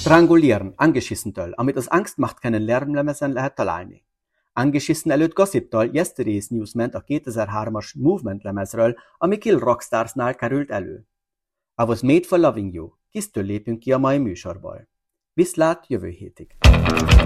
Strangulieren, angeschissen-től, amit az angst macht keinen Lärmlemezen lehet találni. Angeschissen előtt Gossip-től Yesterday's News ment a 2003-as Movement lemezről, ami Kill Rockstarsnál került elő. I was made for loving you. Kisztől lépünk ki a mai műsorból. Viszlát jövő hétig.